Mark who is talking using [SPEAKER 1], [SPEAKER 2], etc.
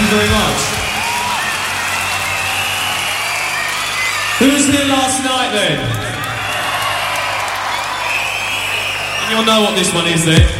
[SPEAKER 1] very much. Who was here last night then? And you'll know what this one is then.